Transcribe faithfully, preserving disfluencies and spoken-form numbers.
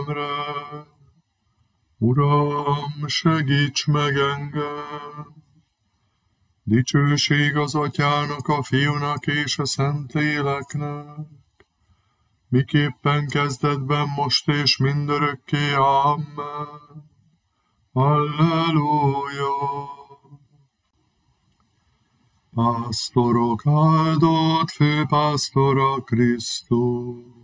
Uram, segíts meg engem! Dicsőség az Atyának, a Fiúnak és a Szentléleknek, miképpen kezdetben, most és mindörökké. Amen. Halleluja! Pásztorok áldott főpásztora Krisztus.